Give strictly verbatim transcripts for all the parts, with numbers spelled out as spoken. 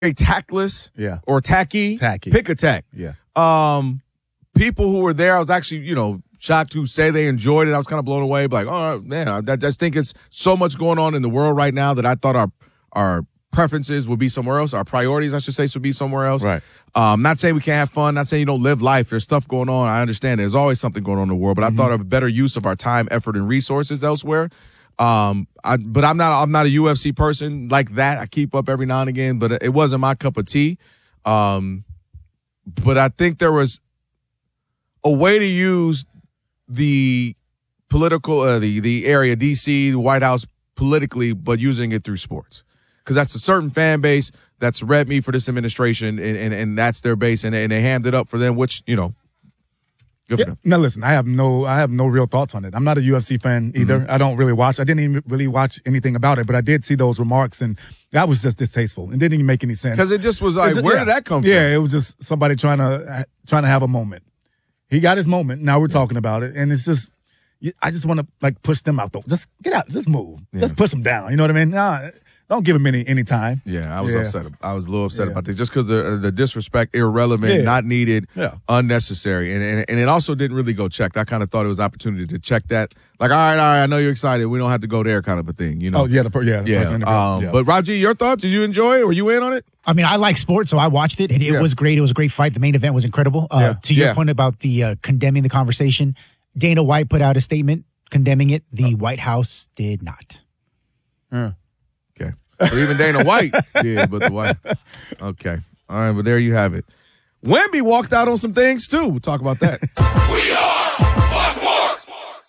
tactless yeah. or tacky. Tacky. Pick a tack. Yeah. Um, people who were there, I was actually, you know, shocked to say they enjoyed it. I was kind of blown away. Like, oh, man, I, I just think it's so much going on in the world right now that I thought our our preferences would be somewhere else. Our priorities, I should say, should be somewhere else. Right. Um, not saying we can't have fun. Not saying you don't live life. There's stuff going on. I understand there's always something going on in the world, but mm-hmm. I thought of a better use of our time, effort, and resources elsewhere. Um, I, but I'm not, I'm not a U F C person like that. I keep up every now and again, but it wasn't my cup of tea. Um, but I think there was a way to use the political, uh, the, the area, D C, the White House politically, but using it through sports. Because that's a certain fan base that's read me for this administration, and, and, and that's their base, and, and they hammed it up for them, which, you know, good yeah, for them. Now, listen, I have no I have no real thoughts on it. I'm not a U F C fan either. Mm-hmm. I don't really watch. I didn't even really watch anything about it, but I did see those remarks, and that was just distasteful. It didn't even make any sense. Because it just was like, just, where yeah, did that come from? Yeah, it was just somebody trying to trying to have a moment. He got his moment. Now we're yeah. talking about it, and it's just, I just want to, like, push them out, though. Just get out. Just move. Yeah. Just push them down. You know what I mean? Nah, don't give him any any time. Yeah, I was yeah. upset. I was a little upset yeah. about this just because the the disrespect, irrelevant, yeah. not needed, yeah. unnecessary, and, and and it also didn't really go checked. I kind of thought it was an opportunity to check that. Like, all right, all right, I know you're excited. We don't have to go there, kind of a thing. You know? Oh yeah, the per- yeah, the yeah. person Um, yeah. But Raji, your thoughts? Did you enjoy it? Were you in on it? I mean, I like sports, so I watched it, and it yeah. was great. It was a great fight. The main event was incredible. Uh, yeah. To your yeah. point about the uh, condemning the conversation, Dana White put out a statement condemning it. The oh. White House did not. Yeah. Okay. So even Dana White did, but the White. Okay. All right, but there you have it. Wemby walked out on some things, too. We'll talk about that. We are Fox Sports.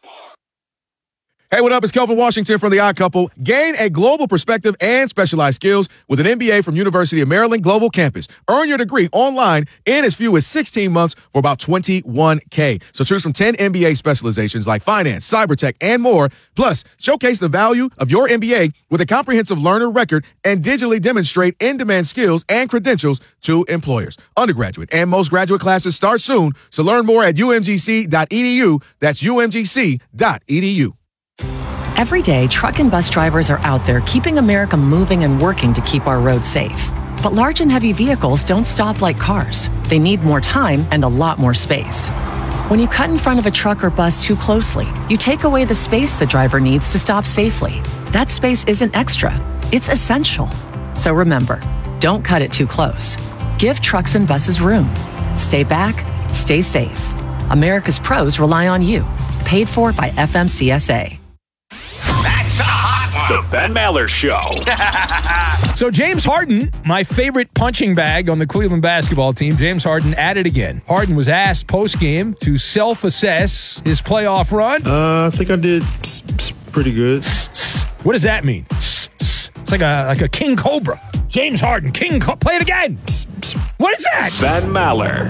Hey, what up? It's Kelvin Washington from The Odd Couple. Gain a global perspective and specialized skills with an M B A from University of Maryland Global Campus. Earn your degree online in as few as sixteen months for about twenty-one K. So choose from ten M B A specializations like finance, cyber tech, and more. Plus, showcase the value of your M B A with a comprehensive learner record and digitally demonstrate in-demand skills and credentials to employers. Undergraduate and most graduate classes start soon. So learn more at U M G C dot E D U. That's U M G C dot E D U. Every day, truck and bus drivers are out there keeping America moving and working to keep our roads safe. But large and heavy vehicles don't stop like cars. They need more time and a lot more space. When you cut in front of a truck or bus too closely, you take away the space the driver needs to stop safely. That space isn't extra, it's essential. So remember, don't cut it too close. Give trucks and buses room. Stay back, stay safe. America's pros rely on you. Paid for by F M C S A. That's a hot one. The Ben Maller Show. So James Harden, my favorite punching bag on the Cleveland basketball team, James Harden at it again. Harden was asked post-game to self-assess his playoff run. Uh, I think I did pretty good. What does that mean? It's like a like a king cobra. James Harden, king co- play it again. What is that? Ben Maller.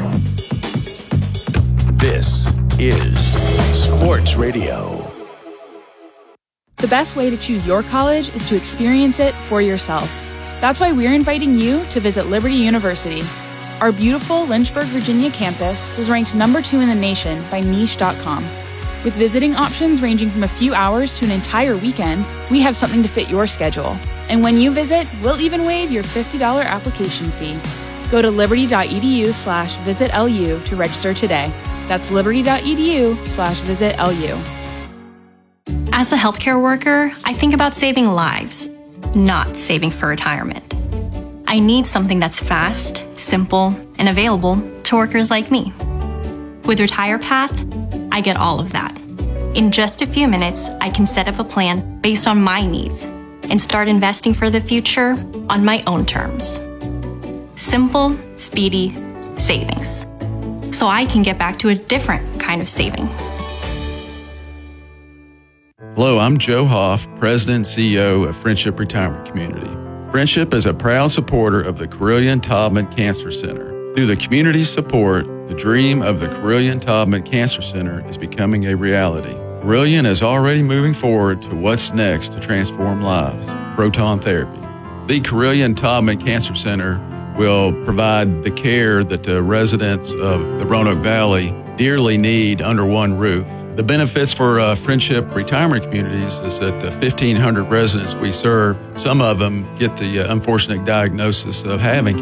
This is Sports Radio. The best way to choose your college is to experience it for yourself. That's why we're inviting you to visit Liberty University. Our beautiful Lynchburg, Virginia campus was ranked number two in the nation by niche dot com. With visiting options ranging from a few hours to an entire weekend, we have something to fit your schedule. And when you visit, we'll even waive your fifty dollars application fee. Go to liberty dot e d u slash visit L U to register today. That's liberty dot e d u slash visit L U. As a healthcare worker, I think about saving lives, not saving for retirement. I need something that's fast, simple, and available to workers like me. With RetirePath, I get all of that. In just a few minutes, I can set up a plan based on my needs and start investing for the future on my own terms. Simple, speedy savings. So I can get back to a different kind of saving. Hello, I'm Joe Hoff, President and C E O of Friendship Retirement Community. Friendship is a proud supporter of the Carilion-Taubman Cancer Center. Through the community's support, the dream of the Carilion-Taubman Cancer Center is becoming a reality. Carilion is already moving forward to what's next to transform lives, proton therapy. The Carilion-Taubman Cancer Center will provide the care that the residents of the Roanoke Valley dearly need under one roof. The benefits for uh, Friendship Retirement Communities is that the fifteen hundred residents we serve, some of them get the uh, unfortunate diagnosis of having